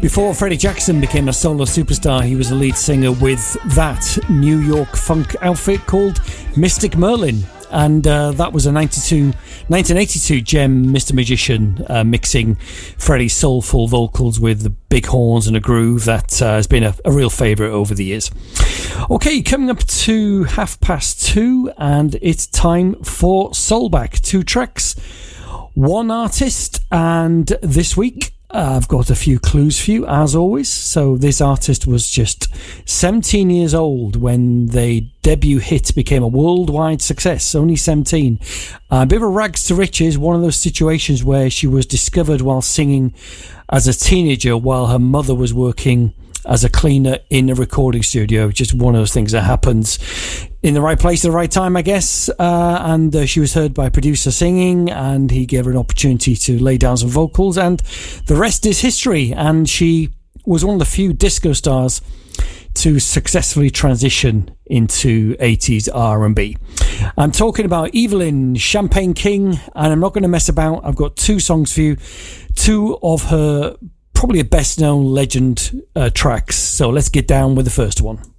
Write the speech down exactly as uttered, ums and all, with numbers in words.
Before Freddie Jackson became a solo superstar, he was a lead singer with that New York funk outfit called Mystic Merlin. And uh, that was a nineteen eighty-two gem, Mister Magician, uh, mixing Freddie's soulful vocals with the big horns and a groove that uh, has been a, a real favourite over the years. Okay, coming up to half past two, and it's time for Soulback. Two tracks, one artist, and this week Uh, I've got a few clues for you, as always. So this artist was just seventeen years old when their debut hit became a worldwide success, only seventeen. Uh, a bit of a rags to riches, one of those situations where she was discovered while singing as a teenager while her mother was working as a cleaner in a recording studio. Just one of those things that happens in the right place at the right time, I guess. Uh, and uh, she was heard by a producer singing, and he gave her an opportunity to lay down some vocals, and the rest is history. And she was one of the few disco stars to successfully transition into eighties R and B. I'm talking about Evelyn Champagne King, and I'm not going to mess about. I've got two songs for you, two of her probably best known legend uh, tracks. So let's get down with the first one.